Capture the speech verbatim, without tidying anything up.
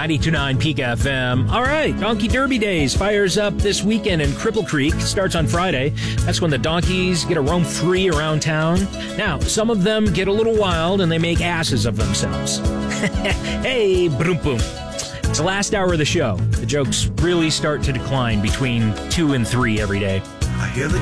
ninety-two point nine Peak F M. All right, Donkey Derby Days fires up this weekend in Cripple Creek. Starts on Friday. That's when the donkeys get to roam free around town. Now, some of them get a little wild and they make asses of themselves. Hey, boom, boom. It's the last hour of the show. The jokes really start to decline between two and three every day. I hear the